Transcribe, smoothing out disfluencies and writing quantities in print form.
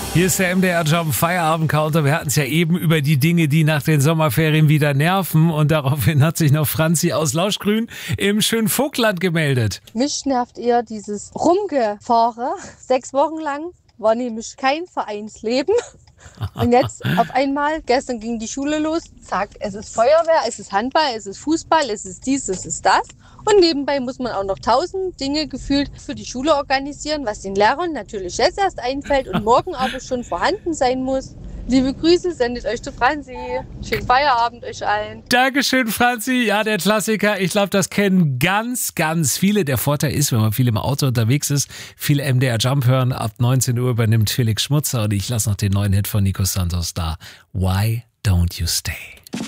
Hier ist der MDR Jump Feierabend-Counter. Wir hatten es ja eben über die Dinge, die nach den Sommerferien wieder nerven. Und daraufhin hat sich noch Franzi aus Lauschgrün im schönen Vogtland gemeldet. Mich nervt eher dieses Rumgefahre. 6 Wochen lang war nämlich kein Vereinsleben. Und jetzt auf einmal, gestern ging die Schule los, zack, es ist Feuerwehr, es ist Handball, es ist Fußball, es ist dies, es ist das. Und nebenbei muss man auch noch 1000 Dinge gefühlt für die Schule organisieren, was den Lehrern natürlich jetzt erst einfällt und morgen aber schon vorhanden sein muss. Liebe Grüße, sendet euch zu Franzi. Schönen Feierabend euch allen. Dankeschön, Franzi. Ja, der Klassiker. Ich glaube, das kennen ganz, ganz viele. Der Vorteil ist, wenn man viel im Auto unterwegs ist, viel MDR Jump hören. Ab 19 Uhr übernimmt Felix Schmutzer und ich lasse noch den neuen Hit von Nico Santos da. Why don't you stay?